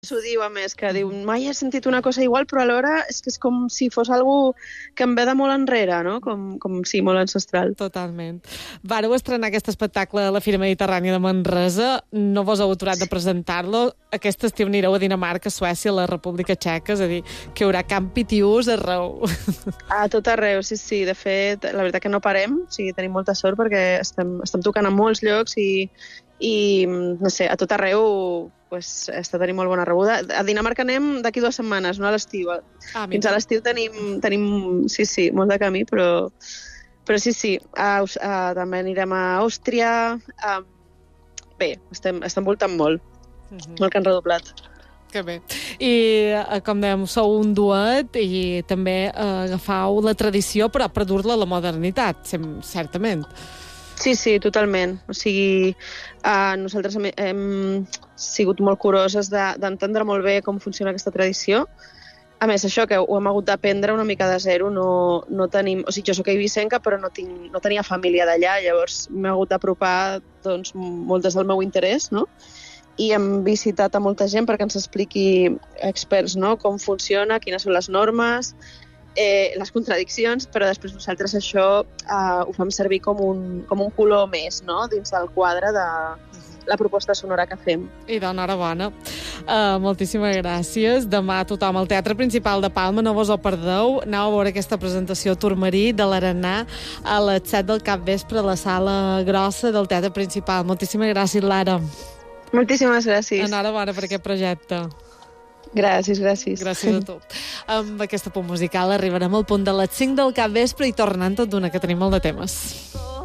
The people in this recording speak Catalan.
S'ho diu, a més, que diu, mai he sentit una cosa igual, però alhora és que és com si fos algo que em ve de molt enrere, no? Com sí, molt ancestral. Totalment. Vareu estrenar aquest espectacle a la Fira Mediterrània de Manresa. No vos heu aturat de presentar-lo. Aquest estiu anireu a Dinamarca, Suècia, la República Txeca, és a dir, que hi haurà campi tius arreu. A tot arreu, sí. De fet, la veritat que no parem, o sigui, tenim molta sort perquè estem tocant a molts llocs i no sé, a tot arreu pues, està tenint molt bona rebuda. A Dinamarca anem d'aquí 2 setmanes, no a l'estiu. Fins a l'estiu tenim sí, molt de camí, però sí. També anirem a Àustria. Bé, estem voltant molt. Molt que han redoblat. Que bé. I, com dèiem, sou un duet i també agafau la tradició però per dur-la a la modernitat, certament. Sí, totalment. O sigui, nosaltres hem sigut molt curoses d'entendre molt bé com funciona aquesta tradició. A més, això que ho hem hagut d'aprendre una mica de zero, no tenim... O sigui, jo soc eivissenca, però no tenia família d'allà, llavors m'he hagut d'apropar doncs, molt des del meu interès, no? I hem visitat a molta gent perquè ens expliqui experts, no? Com funciona, quines són les normes, les contradiccions, però després nosaltres això ho fem servir com un color més, no? Dins del quadre de la proposta sonora que fem. I d'enhorabona. Moltíssimes gràcies. Demà tothom al Teatre Principal de Palma, no vos ho perdeu. Aneu a veure aquesta presentació Turmarí de l'Arenà a les 7 del capvespre a la sala grossa del Teatre Principal. Moltíssimes gràcies, Lara. Moltíssimes gràcies. Enhorabona per aquest projecte. Gràcies. Gràcies a tu. Amb aquesta punt musical arribarem al punt de les 5 del capvespre i tornant tot d'una, que tenim molt de temes.